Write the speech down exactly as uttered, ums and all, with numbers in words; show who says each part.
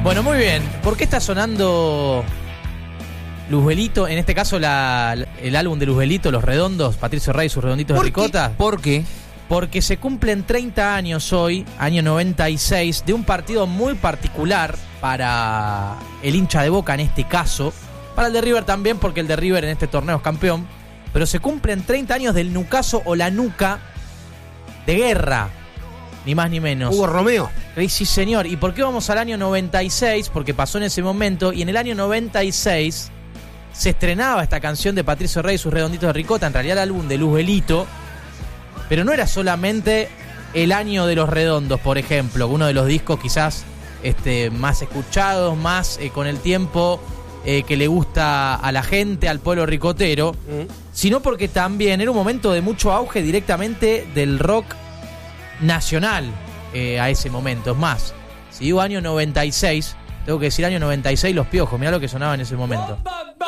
Speaker 1: Bueno, muy bien. ¿Por qué está sonando Luzbelito? En este caso, la, el álbum de Luzbelito, Los Redondos, Patricio Rey y sus Redonditos de Ricota.
Speaker 2: ¿Por qué?
Speaker 1: Porque se cumplen treinta años hoy, año noventa y seis, de un partido muy particular para el hincha de Boca en este caso. Para el de River también, porque el de River en este torneo es campeón. Pero se cumplen treinta años del Nucaso o la Nuca de Guerra. Ni más ni menos.
Speaker 3: Hugo Romeo.
Speaker 1: Sí, señor. ¿Y por qué vamos al año noventa y seis? Porque pasó en ese momento. Y en el año noventa y seis se estrenaba esta canción de Patricio Rey y sus Redonditos de Ricota. En realidad el álbum de Luzbelito. Pero no era solamente el año de Los Redondos, por ejemplo. Uno de los discos quizás este, más escuchados, más eh, con el tiempo eh, que le gusta a la gente, al pueblo ricotero. Mm. Sino porque también era un momento de mucho auge directamente del rock nacional eh, a ese momento. Es más, si digo año noventa y seis, tengo que decir año noventa y seis Los Piojos. Mirá lo que sonaba en ese momento.